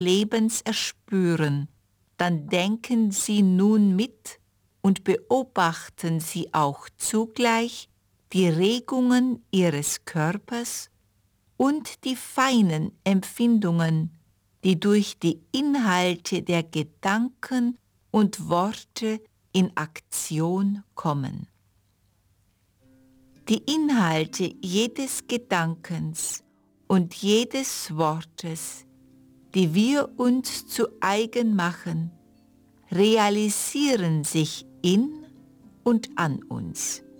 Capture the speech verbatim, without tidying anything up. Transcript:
Lebens erspüren, dann denken Sie nun mit und beobachten Sie auch zugleich die Regungen Ihres Körpers und die feinen Empfindungen, die durch die Inhalte der Gedanken und Worte in Aktion kommen. Die Inhalte jedes Gedankens und jedes Wortes, die wir uns zu eigen machen, realisieren sich in und an uns.